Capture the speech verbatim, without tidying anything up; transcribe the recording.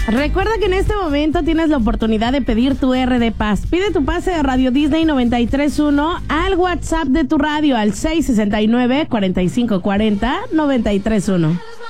Recuerda que en este momento tienes la oportunidad de pedir tu R de Paz. Pide tu pase de Radio Disney noventa y tres punto uno al WhatsApp de tu radio al seis sesenta y nueve, cuarenta y cinco cuarenta, noventa y tres punto uno.